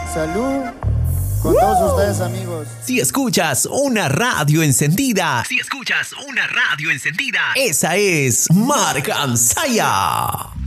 Salud con todos ustedes, amigos. Si escuchas una radio encendida, esa es Marc Ansaya.